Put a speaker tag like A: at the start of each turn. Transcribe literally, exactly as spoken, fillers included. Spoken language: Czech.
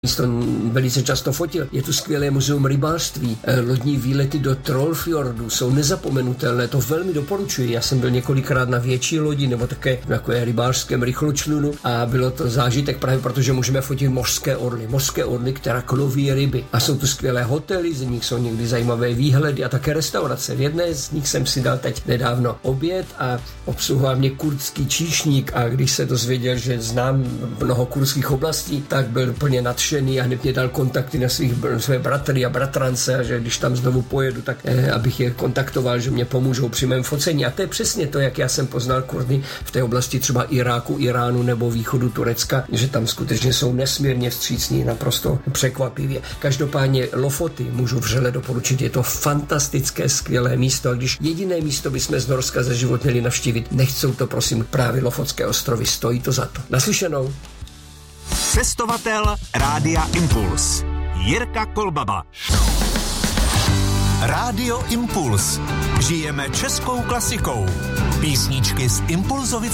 A: místo velice často fotil. Je tu skvělé muzeum rybářství. Lodní výlety do Trollfjordu jsou nezapomenutelné, to velmi doporučuji. Já jsem byl několikrát na větší lodi nebo také v takové rybářském rychločlunu a bylo to zážitek právě protože můžeme fotit mořské orly. Mořské orly, která kloví ryby. A jsou tu skvělé hotely, z nich jsou někdy zajímavé výhledy a také restaurace. V jedné z nich jsem si dal teď nedávno oběd a obsluhoval mě kurdský číšník a když se dozvěděl, že znám mnoho kurdských oblastí, tak byl úplně nadšený a hned mě dal kontakty na svých, své bratry a bratrance a že když tam znovu pojedu, tak eh, abych je kontaktoval, že mě pomůžou při mém focení. A to je přesně to, jak já jsem poznal Kurdy v té oblasti třeba Iráku, Iránu nebo východu Turecka, že tam skutečně jsou nesmírně vstřícní, naprosto překvapivě. Každopádně Lofoty můžu vřele doporučit, je to fantastické, skvělé místo a když jediné místo bychom z Norska za život měli navštívit, nechcou to prosím právě Lofotské ostrovy, stojí to za to. Naslyšenou.
B: Cestovatel Rádia Impuls. Jirka Kolbaba. Rádio Impuls. Žijeme českou klasikou. Písničky z Impulzovic